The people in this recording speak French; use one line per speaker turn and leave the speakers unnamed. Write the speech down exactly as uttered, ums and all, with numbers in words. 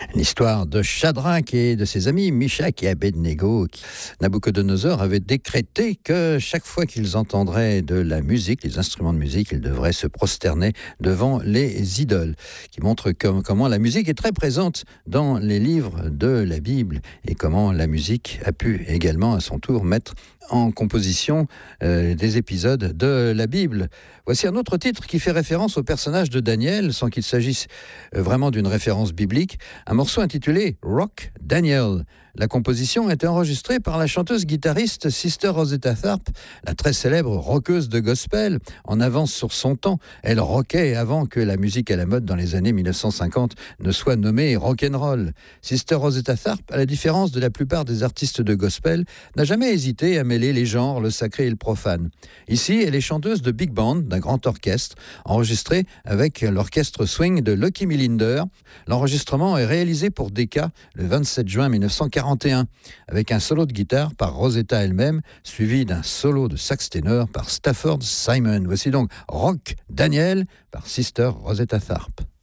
L'histoire de Shadrach et de ses amis Mishach et Abednego. Nabuchodonosor avait décrété que chaque fois qu'ils entendraient de la musique, les instruments de musique, ils devraient se prosterner devant les idoles, qui montre comme, comment la musique est très présente dans les livres de la Bible et comment la musique a pu également à son tour mettre en composition euh, des épisodes de la Bible. Voici un autre titre qui fait référence au personnage de Daniel, sans qu'il s'agisse euh, vraiment d'une référence biblique, un morceau intitulé Rock Daniel. La composition a été enregistrée par la chanteuse-guitariste Sister Rosetta Tharpe, la très célèbre rockeuse de gospel, en avance sur son temps. Elle rockait avant que la musique à la mode dans les années mille neuf cent cinquante ne soit nommée rock'n'roll. Sister Rosetta Tharpe, à la différence de la plupart des artistes de gospel, n'a jamais hésité à mêler les genres, le sacré et le profane. Ici, elle est chanteuse de big band, d'un grand orchestre, enregistré avec l'orchestre swing de Lucky Millinder. L'enregistrement est réalisé pour Decca le vingt-sept juin mille neuf cent quarante et un, avec un solo de guitare par Rosetta elle-même, suivi d'un solo de sax ténor par Stafford Simon. Voici donc Rock Daniel par Sister Rosetta Tharpe.